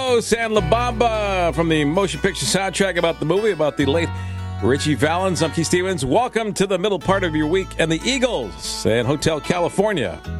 Carlos and La Bamba from the motion picture soundtrack about the movie, about the late Richie Valens. I'm Keith Stevens. Welcome to the middle part of your week and the Eagles and Hotel California.